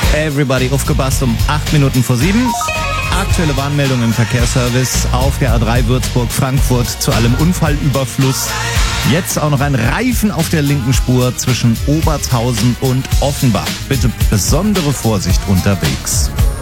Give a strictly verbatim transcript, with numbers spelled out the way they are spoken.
Everybody aufgepasst um acht Minuten vor sieben. Aktuelle Warnmeldung im Verkehrsservice auf der A drei Würzburg-Frankfurt zu allem Unfallüberfluss. Jetzt auch noch ein Reifen auf der linken Spur zwischen Obertshausen und Offenbach. Bitte besondere Vorsicht unterwegs.